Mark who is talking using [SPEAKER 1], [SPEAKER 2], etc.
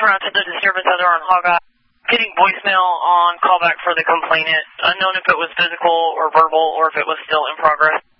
[SPEAKER 1] around to the disturbance center on Hog Eye. Getting voicemail on callback for the complainant. Unknown if it was physical or verbal or if it was still in progress.